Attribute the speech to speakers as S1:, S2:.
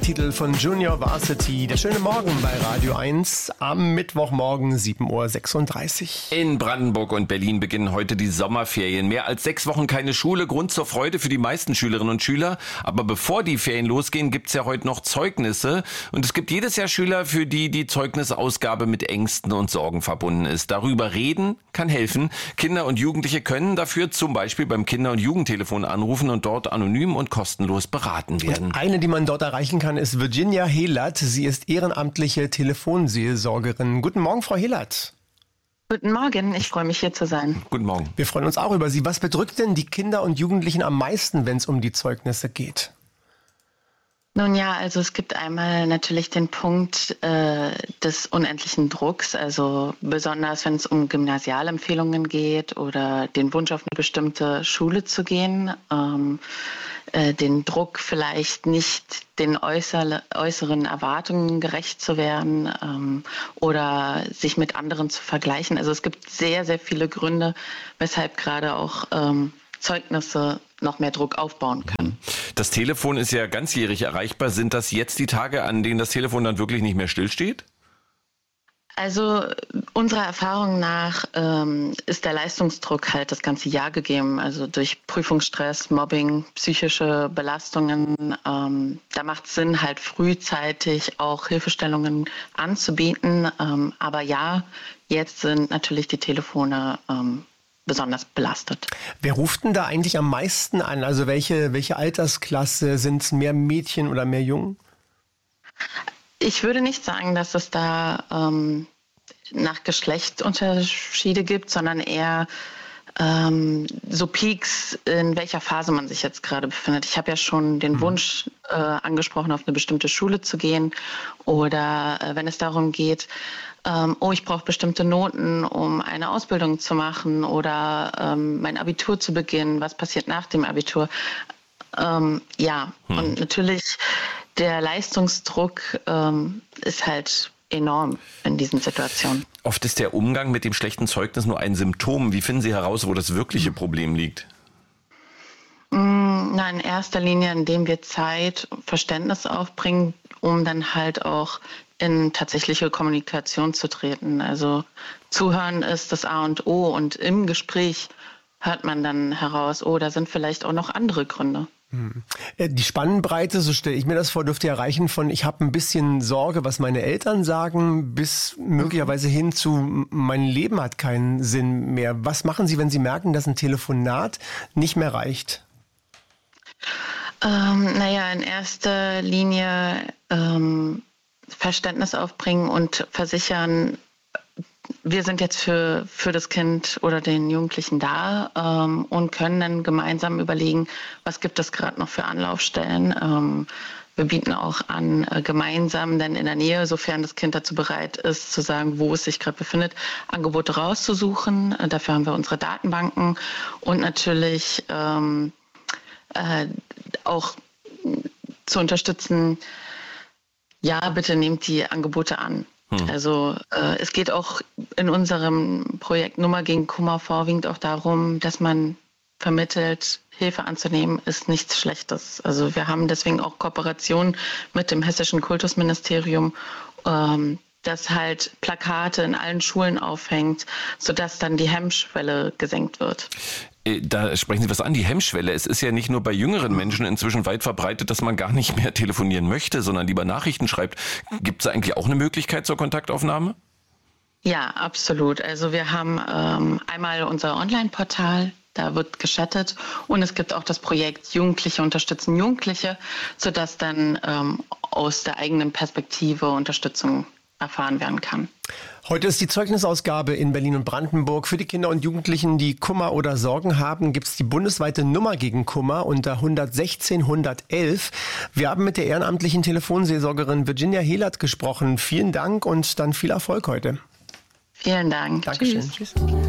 S1: Titel von Junior Varsity. Der schöne Morgen bei Radio 1 am Mittwochmorgen 7:36 Uhr.
S2: In Brandenburg und Berlin beginnen heute die Sommerferien. Mehr als 6 Wochen keine Schule, Grund zur Freude für die meisten Schülerinnen und Schüler. Aber bevor die Ferien losgehen, gibt's ja heute noch Zeugnisse. Und es gibt jedes Jahr Schüler, für die die Zeugnisausgabe mit Ängsten und Sorgen verbunden ist. Darüber reden kann helfen. Kinder und Jugendliche können dafür zum Beispiel beim Kinder- und Jugendtelefon anrufen und dort anonym und kostenlos beraten werden.
S1: Eine, die man dort erreichen kann, ist Virginia Helert. Sie ist ehrenamtliche Telefonseelsorgerin. Guten Morgen, Frau Helert.
S3: Guten Morgen, ich freue mich, hier zu sein.
S2: Guten Morgen.
S1: Wir freuen uns auch über Sie. Was bedrückt denn die Kinder und Jugendlichen am meisten, wenn es um die Zeugnisse geht?
S3: Nun ja, also es gibt einmal natürlich den Punkt des unendlichen Drucks, also besonders wenn es um Gymnasialempfehlungen geht oder den Wunsch auf eine bestimmte Schule zu gehen, den Druck vielleicht nicht den äußeren Erwartungen gerecht zu werden oder sich mit anderen zu vergleichen. Also es gibt sehr, sehr viele Gründe, weshalb gerade auch Zeugnisse noch mehr Druck aufbauen können.
S2: Das Telefon ist ja ganzjährig erreichbar. Sind das jetzt die Tage, an denen das Telefon dann wirklich nicht mehr stillsteht?
S3: Also unserer Erfahrung nach ist der Leistungsdruck halt das ganze Jahr gegeben. Also durch Prüfungsstress, Mobbing, psychische Belastungen. Da macht es Sinn, halt frühzeitig auch Hilfestellungen anzubieten. Aber ja, jetzt sind natürlich die Telefone besonders belastet.
S1: Wer ruft denn da eigentlich am meisten an? Also welche Altersklasse? Sind es mehr Mädchen oder mehr Jungen?
S3: Ich würde nicht sagen, dass es da nach Geschlecht Unterschiede gibt, sondern eher so Peaks, in welcher Phase man sich jetzt gerade befindet. Ich habe ja schon den Wunsch angesprochen, auf eine bestimmte Schule zu gehen oder wenn es darum geht, ich brauche bestimmte Noten, um eine Ausbildung zu machen oder mein Abitur zu beginnen. Was passiert nach dem Abitur? Und natürlich der Leistungsdruck ist halt enorm in diesen Situationen.
S2: Oft ist der Umgang mit dem schlechten Zeugnis nur ein Symptom. Wie finden Sie heraus, wo das wirkliche Problem liegt?
S3: In erster Linie, indem wir Zeit und Verständnis aufbringen, um dann halt auch in tatsächliche Kommunikation zu treten. Also Zuhören ist das A und O und im Gespräch hört man dann heraus, da sind vielleicht auch noch andere Gründe.
S1: Die Spannbreite, so stelle ich mir das vor, dürfte erreichen von ich habe ein bisschen Sorge, was meine Eltern sagen, bis möglicherweise hin zu mein Leben hat keinen Sinn mehr. Was machen Sie, wenn Sie merken, dass ein Telefonat nicht mehr reicht?
S3: In erster Linie Verständnis aufbringen und versichern, wir sind jetzt für das Kind oder den Jugendlichen da und können dann gemeinsam überlegen, was gibt es gerade noch für Anlaufstellen. Wir bieten auch an, gemeinsam dann in der Nähe, sofern das Kind dazu bereit ist, zu sagen, wo es sich gerade befindet, Angebote rauszusuchen. Dafür haben wir unsere Datenbanken und natürlich auch zu unterstützen, ja, bitte nehmt die Angebote an. Also es geht auch in unserem Projekt Nummer gegen Kummer vorwiegend auch darum, dass man vermittelt, Hilfe anzunehmen ist nichts Schlechtes. Also wir haben deswegen auch Kooperationen mit dem Hessischen Kultusministerium, das halt Plakate in allen Schulen aufhängt, sodass dann die Hemmschwelle gesenkt wird.
S2: Da sprechen Sie was an, die Hemmschwelle. Es ist ja nicht nur bei jüngeren Menschen inzwischen weit verbreitet, dass man gar nicht mehr telefonieren möchte, sondern lieber Nachrichten schreibt. Gibt es eigentlich auch eine Möglichkeit zur Kontaktaufnahme?
S3: Ja, absolut. Also wir haben einmal unser Online-Portal, da wird geschattet und es gibt auch das Projekt Jugendliche unterstützen Jugendliche, sodass dann aus der eigenen Perspektive Unterstützung erfahren werden kann.
S1: Heute ist die Zeugnisausgabe in Berlin und Brandenburg. Für die Kinder und Jugendlichen, die Kummer oder Sorgen haben, gibt es die bundesweite Nummer gegen Kummer unter 116 111. Wir haben mit der ehrenamtlichen Telefonseelsorgerin Virginia Helert gesprochen. Vielen Dank und dann viel Erfolg heute.
S3: Vielen Dank.
S1: Dankeschön. Tschüss.